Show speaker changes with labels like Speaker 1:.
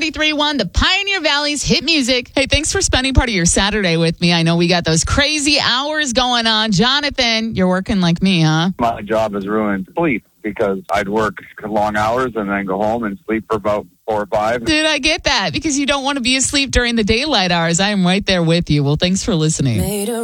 Speaker 1: 93.1, the Pioneer Valley's hit music. Hey, thanks for spending part of your Saturday with me. I know we got those crazy hours going on. Jonathan, you're working like me, huh?
Speaker 2: My job is ruined sleep because I'd work long hours and then go home and sleep for about 4 or 5.
Speaker 1: Dude, I get that because you don't want to be asleep during the daylight hours. I am right there with you. Well, thanks for listening.